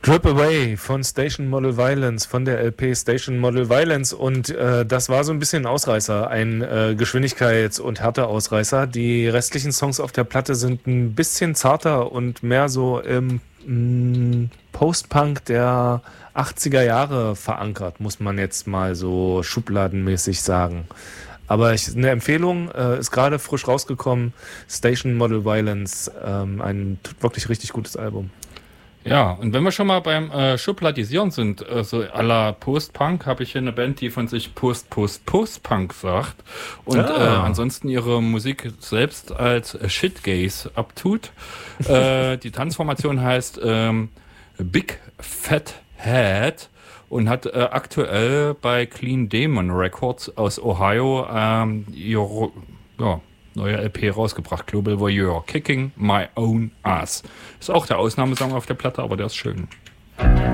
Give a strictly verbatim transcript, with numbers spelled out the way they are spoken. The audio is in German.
Drip Away von Station Model Violence, von der L P Station Model Violence, und äh, das war so ein bisschen ein Ausreißer, ein äh, Geschwindigkeits- und Härte-Ausreißer. Die restlichen Songs auf der Platte sind ein bisschen zarter und mehr so im mh, Post-Punk der achtziger Jahre verankert, muss man jetzt mal so schubladenmäßig sagen. Aber ich, eine Empfehlung, äh, ist gerade frisch rausgekommen, Station Model Violence, ähm, ein wirklich richtig gutes Album. Ja, und wenn wir schon mal beim äh, Schubladisieren sind, äh, so à la Post-Punk, habe ich hier eine Band, die von sich Post-Post-Post-Punk sagt und Ah. äh, ansonsten ihre Musik selbst als Shitgaze abtut. äh, die Tanzformation heißt ähm, Big Fat Head und hat äh, aktuell bei Clean Demon Records aus Ohio ähm, ihre, ja, neue L P rausgebracht, Global Voyeur, Kicking My Own Ass. Ist auch der Ausnahmesong auf der Platte, aber der ist schön.